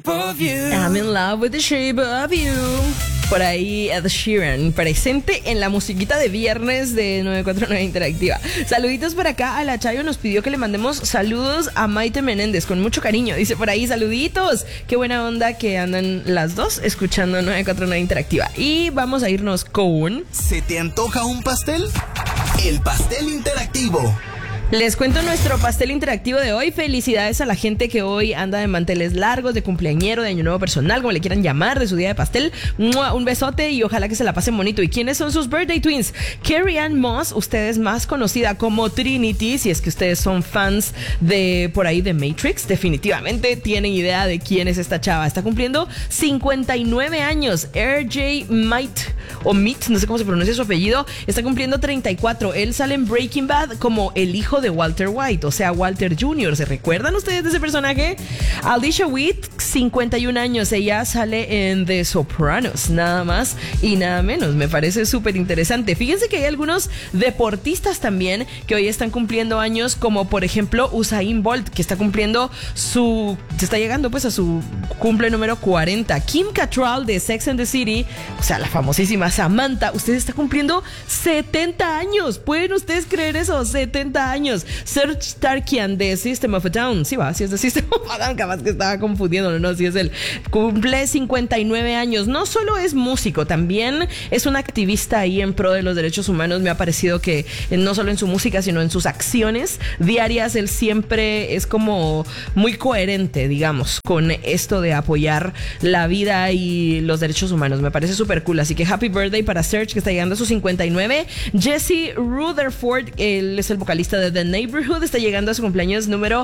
I'm in love with the shape of you. Por ahí Ed Sheeran, presente en la musiquita de viernes de 949 Interactiva. Saluditos por acá a la Chayo, nos pidió que le mandemos saludos a Maite Menéndez, con mucho cariño. Dice por ahí, saluditos. Qué buena onda que andan las dos escuchando 949 Interactiva. Y vamos a irnos con... ¿Se te antoja un pastel? El pastel interactivo. Les cuento nuestro pastel interactivo de hoy. Felicidades a la gente que hoy anda de manteles largos, de cumpleañero, de año nuevo personal, como le quieran llamar, de su día de pastel. Un besote y ojalá que se la pasen bonito. ¿Y quiénes son sus birthday twins? Carrie Ann Moss, usted es más conocida como Trinity, si es que ustedes son fans de por ahí de Matrix, definitivamente tienen idea de quién es esta chava. Está cumpliendo 59 años. RJ Meat, no sé cómo se pronuncia su apellido, está cumpliendo 34. Él sale en Breaking Bad como el hijo de Walter White, o sea, Walter Jr. ¿Se recuerdan ustedes de ese personaje? Alicia Witt, 51 años. Ella sale en The Sopranos, nada más y nada menos. Me parece súper interesante. Fíjense que hay algunos deportistas también que hoy están cumpliendo años, como por ejemplo Usain Bolt, que está cumpliendo se está llegando pues a su cumple número 40. Kim Cattrall de Sex and the City, o sea, la famosísima Samantha, usted está cumpliendo 70 años. ¿Pueden ustedes creer eso? 70 años. Serge Tarkian de System of a Down. Sí va, sí es de System of a Down, capaz que estaba confundiendo, no, sí es él. Cumple 59 años. No solo es músico, también es un activista ahí en pro de los derechos humanos. Me ha parecido que no solo en su música, sino en sus acciones diarias, él siempre es como muy coherente, digamos, con esto de apoyar la vida y los derechos humanos. Me parece súper cool. Así que happy birthday para Serge, que está llegando a sus 59. Jesse Rutherford, él es el vocalista de The Neighborhood, está llegando a su cumpleaños número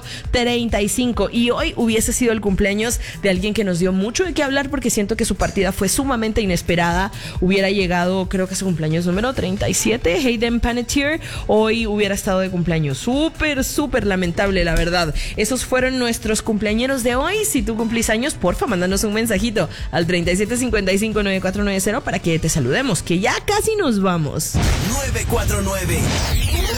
35. Y hoy hubiese sido el cumpleaños de alguien que nos dio mucho de qué hablar, porque siento que su partida fue sumamente inesperada. Hubiera llegado, creo que a su cumpleaños número 37, Hayden Panettiere. Hoy hubiera estado de cumpleaños. Súper lamentable, la verdad. Esos fueron nuestros cumpleañeros de hoy. Si tú cumplís años, porfa, mándanos un mensajito al 37559490 para que te saludemos, que ya casi nos vamos. 949